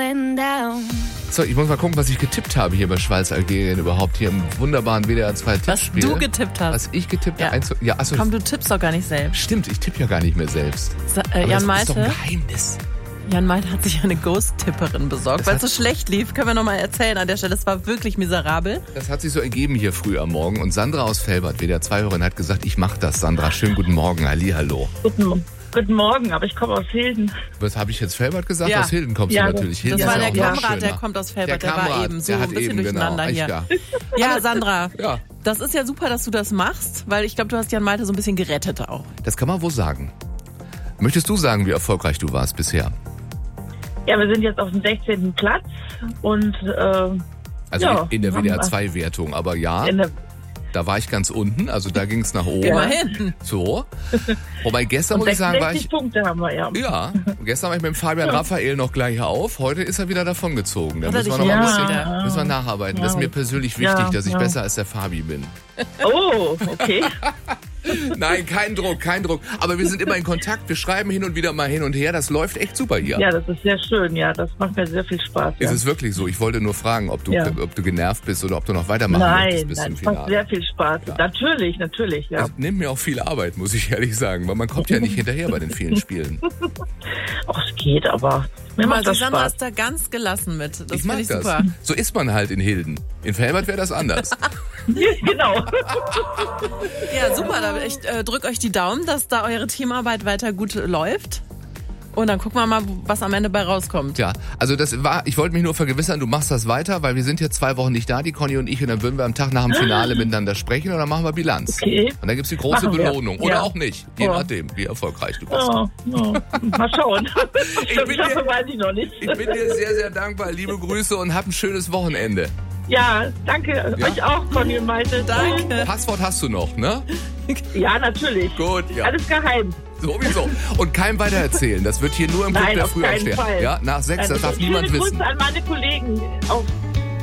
upside down. So, ich muss mal gucken, was ich getippt habe hier bei Schweiz-Algerien überhaupt, hier im wunderbaren WDR 2 Tippspiel. Was du getippt hast. Was ich getippt habe. Achso. Komm, du tippst doch gar nicht selbst. Stimmt, ich tippe ja gar nicht mehr selbst. Jan Malte? Das ist doch ein Geheimnis. Jan Malte hat sich eine Ghost-Tipperin besorgt, weil es so schlecht lief. Können wir nochmal erzählen an der Stelle. Es war wirklich miserabel. Das hat sich so ergeben hier früh am Morgen. Und Sandra aus Velbert, WDR 2-Hörerin, hat gesagt, ich mach das, Sandra. Schönen guten Morgen, hallihallo. Guten Morgen, aber ich komme aus Hilden. Was habe ich jetzt, Velbert gesagt? Ja. Aus Hilden kommst du natürlich. Hilden Das war der Kamrat, Kamrat, der kommt aus Velbert. Der war eben so der ein bisschen durcheinander hier. Ja. Ja, Sandra, Ja. das ist ja super, dass du das machst, weil ich glaube, du hast Jan Malte so ein bisschen gerettet auch. Das kann man wohl sagen. Möchtest du sagen, wie erfolgreich du warst bisher? Ja, wir sind jetzt auf dem 16. Platz und Also in der WDR 2-Wertung, aber ja, da war ich ganz unten, also da ging es nach oben. Immerhin. So. Wobei gestern, und muss ich sagen, war 60 Punkte haben wir, ja. Ja, gestern war ich mit dem Fabian Raphael noch gleich auf. Heute ist er wieder davongezogen. Da Hat er müssen wir dich noch ein wieder? bisschen müssen wir nacharbeiten. Das ist mir persönlich wichtig, dass ich besser als der Fabi bin. Oh, okay. Nein, kein Druck. Aber wir sind immer in Kontakt. Wir schreiben hin und wieder mal hin und her. Das läuft echt super hier. Ja, das ist sehr schön. Ja, das macht mir sehr viel Spaß. Ist es wirklich so? Ich wollte nur fragen, ob du genervt bist oder ob du noch weitermachen möchtest bis zum es Finale. macht sehr viel Spaß. Ja. Natürlich, ja. Das nimmt mir auch viel Arbeit, muss ich ehrlich sagen, weil man kommt ja nicht hinterher bei den vielen Spielen. Ach, es geht, aber mir macht das Sandra Spaß. ist da ganz gelassen mit. Das Ich mag finde ich das. super. So ist man halt in Hilden. In Velbert wäre das anders. Genau. Ja, super. Ich drücke euch die Daumen, dass da eure Teamarbeit weiter gut läuft. Und dann gucken wir mal, was am Ende bei rauskommt. Ja, also ich wollte mich nur vergewissern, du machst das weiter, weil wir sind jetzt 2 Wochen nicht da, die Conny und ich, und dann würden wir am Tag nach dem Finale miteinander sprechen und dann machen wir Bilanz. Okay. Und dann gibt's die große Machen wir. Belohnung. Oder Ja. auch nicht, je nachdem, wie erfolgreich du bist. Mal schauen. Ich bin Das weiß ich noch nicht. Ich bin dir sehr, sehr dankbar. Liebe Grüße und hab ein schönes Wochenende. Ja, danke. Ja. Euch auch, Conny und Malte. Danke. Passwort hast du noch, ne? Ja, natürlich. Gut, ja. Alles geheim. Sowieso. Und keinem weitererzählen. Das wird hier nur im Club Nein, der auf keinen Frühaufsteher. Fall. Ja, nach 6, das darf niemand Schöne wissen. Grüße an meine Kollegen auf